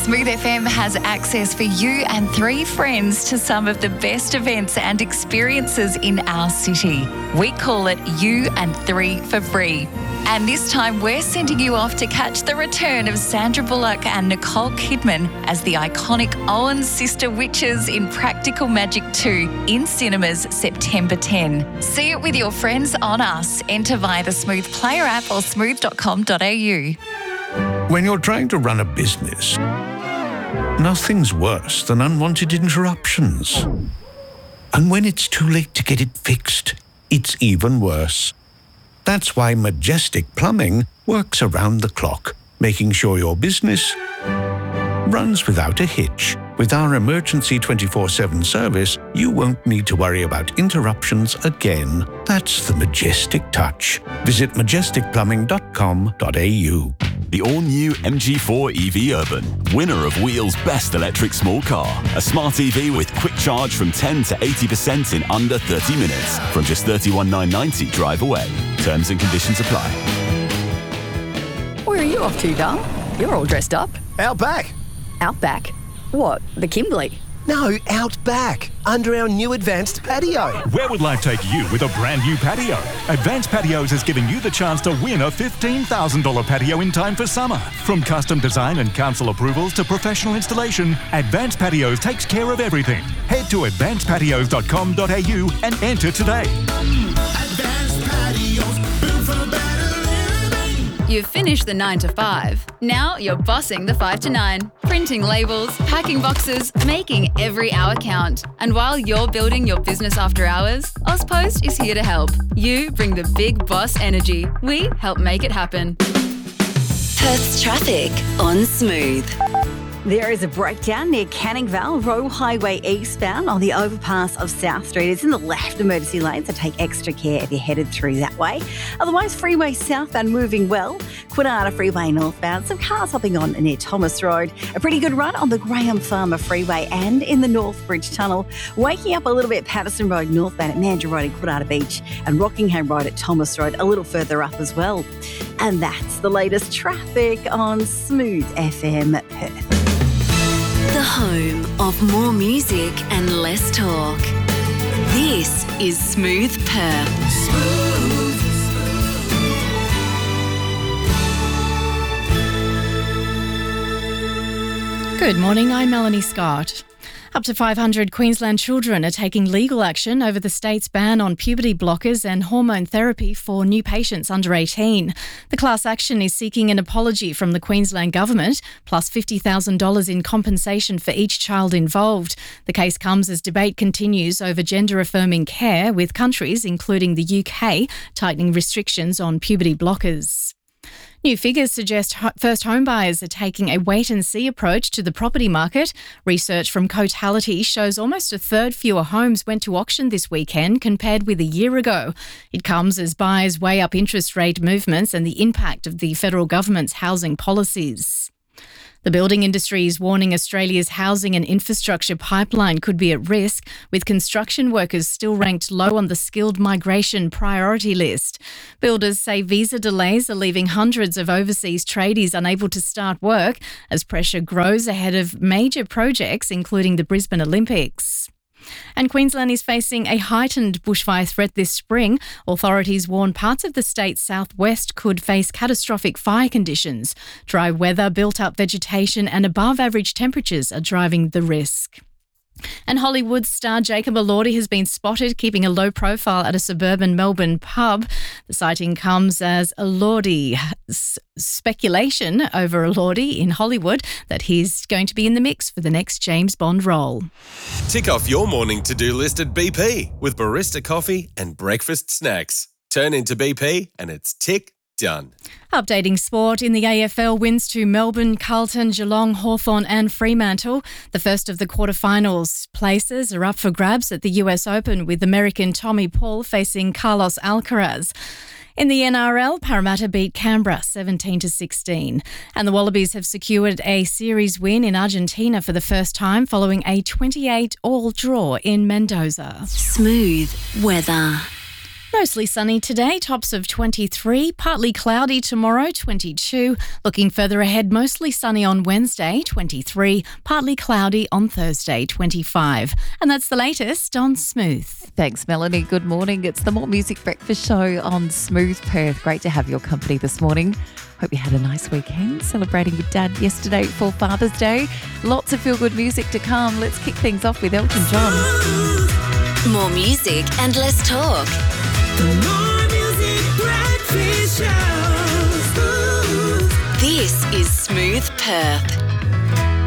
Smooth FM has access for you and 3 friends to some of the best events and experiences in our city. We call it You and 3 for free. And this time we're sending you off to catch the return of Sandra Bullock and Nicole Kidman as the iconic Owen sister witches in Practical Magic 2 in cinemas September 10. See it with your friends on us. Enter via the Smooth Player app or smooth.com.au. When you're trying to run a business, nothing's worse than unwanted interruptions. And when it's too late to get it fixed, it's even worse. That's why Majestic Plumbing works around the clock, making sure your business runs without a hitch. With our emergency 24/7 service, you won't need to worry about interruptions again. That's the Majestic touch. Visit majesticplumbing.com.au. The all-new MG4 EV Urban, winner of Wheel's Best Electric Small Car. A smart EV with quick charge from 10 to 80% in under 30 minutes. From just $31,990 drive away. Terms and conditions apply. Where are you off to, Dale? You're all dressed up. Out back. Out back? What, the Kimberley? No, out back, under our new advanced patio. Where would life take you with a brand new patio? Advanced Patios is giving you the chance to win a $15,000 patio in time for summer. From custom design and council approvals to professional installation, Advanced Patios takes care of everything. Head to advancedpatios.com.au and enter today. Advanced Patios, built for better living. You've finished the 9 to 5. Now you're bossing the 5 to 9. Printing labels, packing boxes, making every hour count. And while you're building your business after hours, Ozpost is here to help. You bring the big boss energy. We help make it happen. Perth's traffic on Smooth. There is a breakdown near Canning Vale, Royal Highway eastbound on the overpass of South Street. It's in the left emergency lane, so take extra care if you're headed through that way. Otherwise, freeway southbound moving well. Kwinana Freeway northbound, some cars hopping on near Thomas Road. A pretty good run on the Graham Farmer Freeway and in the North Bridge Tunnel. Waking up a little bit Patterson Road northbound at Mandurah Road and Kwinana Beach, and Rockingham Road at Thomas Road a little further up as well. And that's the latest traffic on Smooth FM Perth. The home of more music and less talk. This is Smooth Perth. Smooth. Good morning, I'm Melanie Scott. Up to 500 Queensland children are taking legal action over the state's ban on puberty blockers and hormone therapy for new patients under 18. The class action is seeking an apology from the Queensland Government, plus $50,000 in compensation for each child involved. The case comes as debate continues over gender-affirming care, with countries, including the UK, tightening restrictions on puberty blockers. New figures suggest first home buyers are taking a wait-and-see approach to the property market. Research from Cotality shows almost a third fewer homes went to auction this weekend compared with a year ago. It comes as buyers weigh up interest rate movements and the impact of the federal government's housing policies. The building industry is warning Australia's housing and infrastructure pipeline could be at risk, with construction workers still ranked low on the skilled migration priority list. Builders say visa delays are leaving hundreds of overseas tradies unable to start work as pressure grows ahead of major projects, including the Brisbane Olympics. And Queensland is facing a heightened bushfire threat this spring. Authorities warn parts of the state's southwest could face catastrophic fire conditions. Dry weather, built-up vegetation and above-average temperatures are driving the risk. And Hollywood star Jacob Elordi has been spotted keeping a low profile at a suburban Melbourne pub. The sighting comes as Elordi speculation over Elordi in Hollywood that he's going to be in the mix for the next James Bond role. Tick off your morning to-do list at BP with barista coffee and breakfast snacks. Turn into BP and it's tick done. Updating sport in the AFL, wins to Melbourne, Carlton, Geelong, Hawthorn and Fremantle. The first of the quarterfinals places are up for grabs at the US Open, with American Tommy Paul facing Carlos Alcaraz. In the NRL, Parramatta beat Canberra 17-16. And the Wallabies have secured a series win in Argentina for the first time following a 28-all draw in Mendoza. Smooth weather. Mostly sunny today, tops of 23, partly cloudy tomorrow, 22. Looking further ahead, mostly sunny on Wednesday, 23, partly cloudy on Thursday, 25. And that's the latest on Smooth. Thanks, Melanie. Good morning. It's the More Music Breakfast Show on Smooth Perth. Great to have your company this morning. Hope you had a nice weekend celebrating your dad yesterday for Father's Day. Lots of feel-good music to come. Let's kick things off with Elton John. More music and less talk. More Music Breakfast Show. This is Smooth Perth.